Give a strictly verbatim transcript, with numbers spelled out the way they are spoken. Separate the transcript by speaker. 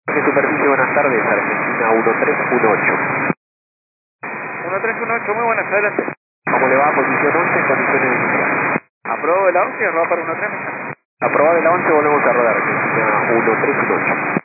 Speaker 1: De superficie, buenas tardes, Argentina uno tres uno ocho.
Speaker 2: uno tres uno ocho, muy buenas, adelante.
Speaker 1: ¿Cómo le va? Posición once, condiciones iniciales.
Speaker 2: Aprobado de la once, arroba para uno tres.
Speaker 1: Aprobado de la once, volvemos a rodar, Argentina uno tres uno ocho.